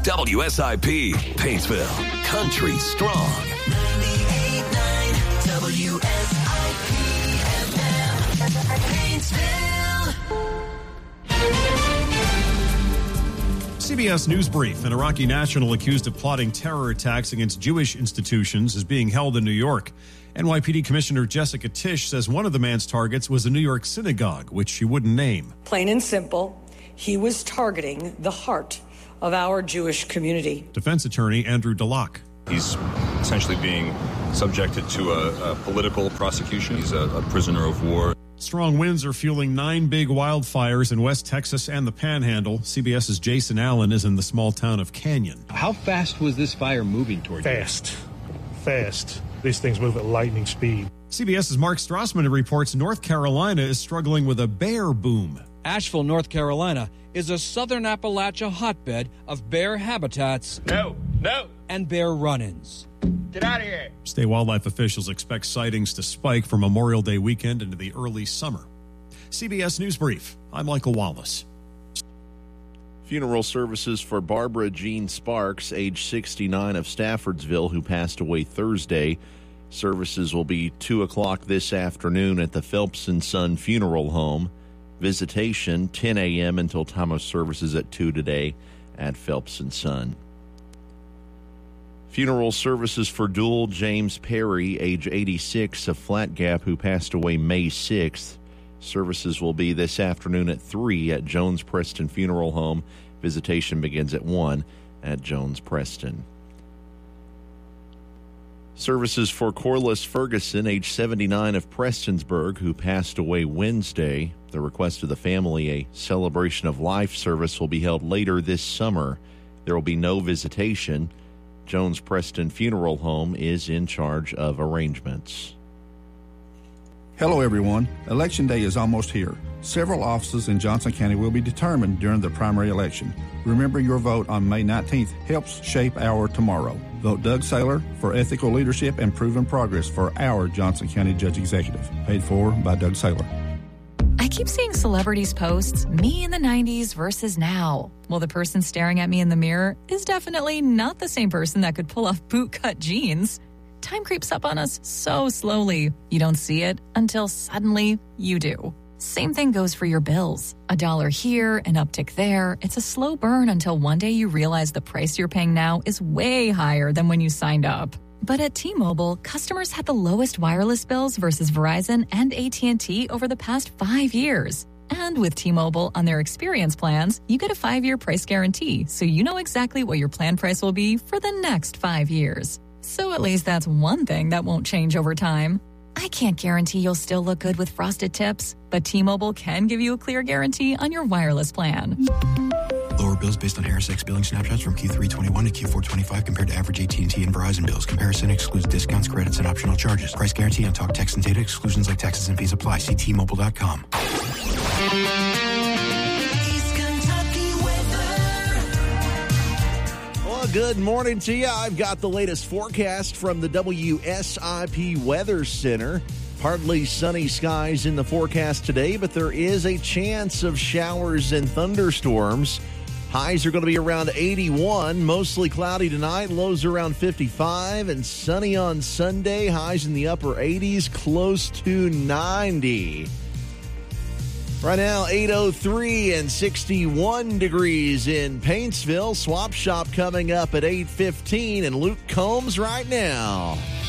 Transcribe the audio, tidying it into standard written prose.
WSIP, Paintsville, country strong. 98.9 WSIP FM, Paintsville. CBS News Brief. An Iraqi national accused of plotting terror attacks against Jewish institutions is being held in New York. NYPD Commissioner Jessica Tisch says one of the man's targets was a New York synagogue, which she wouldn't name. Plain and simple, he was targeting the heart of our Jewish community. Defense attorney Andrew DeLocke. He's essentially being subjected to a political prosecution. He's a prisoner of war. Strong winds are fueling 9 big wildfires in West Texas and the Panhandle. CBS's Jason Allen is in the small town of Canyon. How fast was this fire moving toward you? Fast. These things move at lightning speed. CBS's Mark Strassman reports North Carolina is struggling with a bear boom. Asheville, North Carolina is a southern Appalachia hotbed of bear habitats. No. And bear run-ins. Get out of here. State wildlife officials expect sightings to spike from Memorial Day weekend into the early summer. CBS News Brief. I'm Michael Wallace. Funeral services for Barbara Jean Sparks, age 69, of Staffordsville, who passed away Thursday. Services will be 2 o'clock this afternoon at the Phelps & Son Funeral Home. Visitation 10 a.m. until time of services at 2 today at Phelps & Son. Funeral services for Dual James Perry, age 86, of Flat Gap, who passed away May 6th. Services will be this afternoon at 3 at Jones Preston Funeral Home. Visitation begins at 1 at Jones Preston. Services for Corliss Ferguson, age 79, of Prestonsburg, who passed away Wednesday. The request of the family, a celebration of life service, will be held later this summer. There will be no visitation. Jones Preston Funeral Home is in charge of arrangements. Hello, everyone. Election Day is almost here. Several offices in Johnson County will be determined during the primary election. Remember, your vote on May 19th helps shape our tomorrow. Vote Doug Saylor for ethical leadership and proven progress for our Johnson County Judge Executive. Paid for by Doug Saylor. I keep seeing celebrities post me in the 90s versus now. Well, the person staring at me in the mirror is definitely not the same person that could pull off bootcut jeans. Time creeps up on us so slowly. You don't see it until suddenly you do. Same thing goes for your bills. $1 here, an uptick there. It's a slow burn until one day you realize the price you're paying now is way higher than when you signed up. But at T-Mobile, customers had the lowest wireless bills versus Verizon and AT&T over the past 5 years. And with T-Mobile on their experience plans, you get a 5-year price guarantee, so you know exactly what your plan price will be for the next 5 years. So at least that's one thing that won't change over time. I can't guarantee you'll still look good with frosted tips, but T-Mobile can give you a clear guarantee on your wireless plan. Lower bills based on HarrisX billing snapshots from Q321 to Q425 compared to average AT&T and Verizon bills. Comparison excludes discounts, credits, and optional charges. Price guarantee on talk, text, and data. Exclusions like taxes and fees apply. See T-Mobile.com. Good morning to you. I've got the latest forecast from the WSIP Weather Center. Partly sunny skies in the forecast today, but there is a chance of showers and thunderstorms. Highs are going to be around 81, mostly cloudy tonight. Lows around 55 and sunny on Sunday. Highs in the upper 80s, close to 90. Right now, 8:03 and 61 degrees in Paintsville. Swap Shop coming up at 8:15, and Luke Combs right now.